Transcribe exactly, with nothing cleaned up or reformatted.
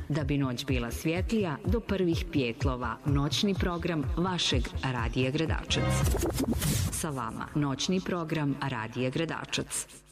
Da bi noć bila svjetlija, do prvih pijetlova noćni program vašeg Radija Gradačac. Sa vama noćni program Radija Gradačac.